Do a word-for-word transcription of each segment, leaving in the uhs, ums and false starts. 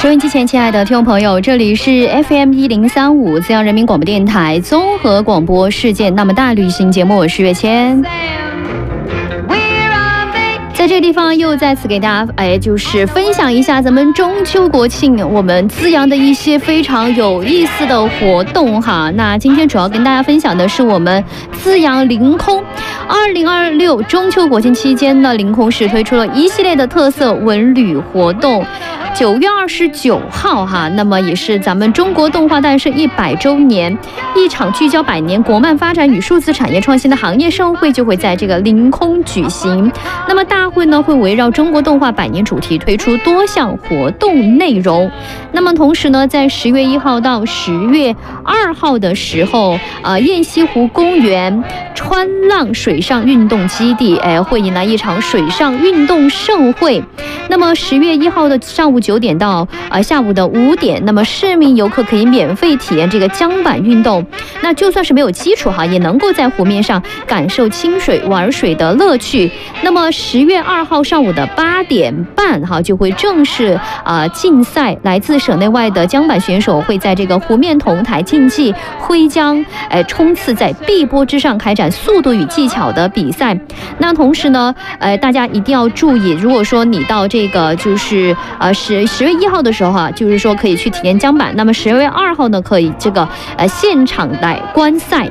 收音机前亲爱的听众朋友，这里是 F M 一零三五资阳人民广播电台综合广播事件那么大旅行节目，我是月谦。在这个地方又再次给大家哎，就是分享一下咱们中秋国庆我们资阳的一些非常有意思的活动哈。那今天主要跟大家分享的是我们资阳凌空二零二六中秋国庆期间呢，凌空市推出了一系列的特色文旅活动。九月二十九号哈，那么也是咱们中国动画诞生一百周年，一场聚焦百年国漫发展与数字产业创新的行业盛会就会在这个凌空举行。那么大会呢会围绕中国动画百年主题推出多项活动内容。那么同时呢，在十月一号到十月二号的时候，呃，雁西湖公园川浪水上运动基地，哎，会迎来一场水上运动盛会。那么十月一号的上午九点到呃下午的五点，那么市民游客可以免费体验这个桨板运动。那就算是没有基础哈，也能够在湖面上感受清水玩水的乐趣。那么十月二号上午的八点半哈，就会正式啊竞赛，来自省内外的桨板选手会在这个湖面同台竞技，挥桨哎冲刺在碧波之上开展速度与技巧的比赛。那同时呢，呃大家一定要注意，如果说你到这个就是呃十十月一号的时候哈、啊，就是说可以去体验桨板，那么十月二号呢可以这个呃现场来观赛。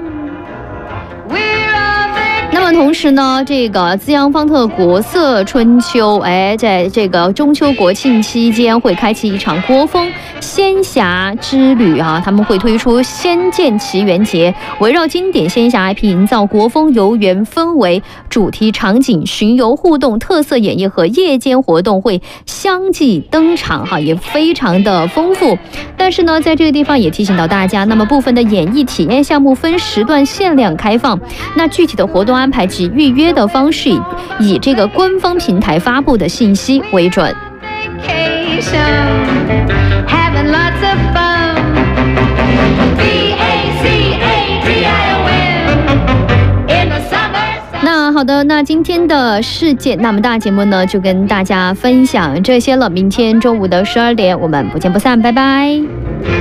那么同时呢，这个资阳方特国色春秋，哎，在这个中秋国庆期间会开启一场国风仙侠之旅啊，他们会推出《仙剑奇缘节》，围绕经典仙侠 I P 营造国风游园氛围，主题场景、巡游互动、特色演绎和夜间活动会相继登场哈，也非常的丰富。但是呢，在这个地方也提醒到大家，那么部分的演艺体验项目分时段限量开放，那具体的活动安排及预约的方式以以这个官方平台发布的信息为准。那好的，那今天的世界那么大节目呢，就跟大家分享这些了。明天中午的十二点，我们不见不散，拜拜。